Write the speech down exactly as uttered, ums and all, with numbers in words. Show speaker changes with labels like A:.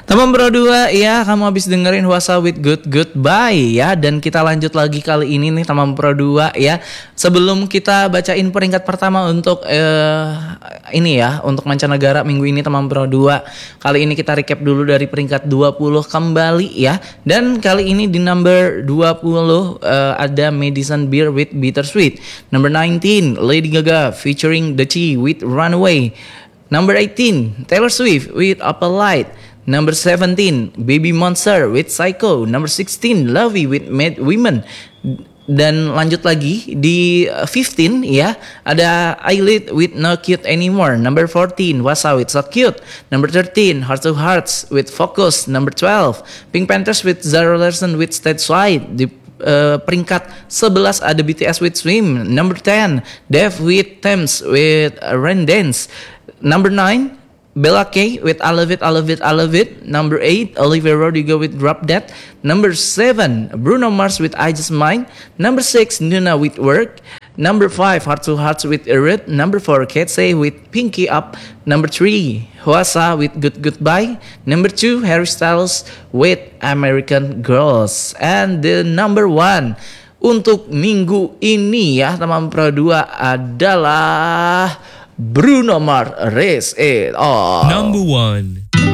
A: Teman Pro dua ya, kamu habis dengerin Huasa with Good Goodbye ya. Dan kita lanjut lagi kali ini nih teman Pro dua ya. Sebelum kita bacain peringkat pertama untuk uh, ini ya, untuk mancanegara minggu ini teman Pro dua. Kali ini kita recap dulu dari peringkat dua puluh kembali ya. Dan kali ini di number dua puluh uh, ada Madison Beer with Bittersweet. Number nineteen, Lady Gaga featuring The Chi with Runaway. Number eighteen, Taylor Swift with Apple Light. Number seventeen, Baby Monster with Psycho. Number sixteen, Lovey with Mad Women. Dan lanjut lagi di fifteen ya, ada Eyelid with Not Cute Anymore. Number fourteen, Wasa with So Cute. Number thirteen, Heart to Hearts with Focus. Number twelve, Pink Panthers with Zara Larsson with Stage Slide. Di uh, peringkat eleven ada B T S with Swim. Number ten, Def with Thames with Rain Dance. Number nine, Bella K with I Love It, I Love It, I Love It. Number eight, Olivia Rodrigo with Drop Dead. Number seven, Bruno Mars with I Just Mine. Number six, Nuna with Work. Number five, Heart to Hearts with Earth. Number four, Ketsey with Pinky Up. Number three, Huasa with Good Goodbye. Number two, Harry Styles with American Girls. And the number one untuk minggu ini ya teman Pro dua adalah Bruno Mars, Raise It On.
B: Number one.